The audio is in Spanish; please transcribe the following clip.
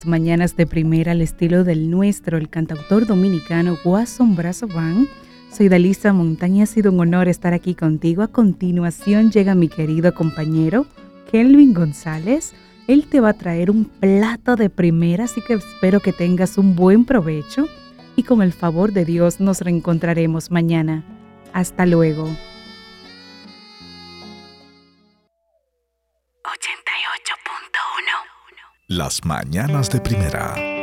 Mañanas de primera al estilo del nuestro, el cantautor dominicano Wasson Brazo Band. Soy Dalisa Montaña, ha sido un honor estar aquí contigo. A continuación llega mi querido compañero Kelvin González. Él te va a traer un plato de primera, así que espero que tengas un buen provecho y con el favor de Dios nos reencontraremos mañana. Hasta luego. 88.1 Las mañanas de primera.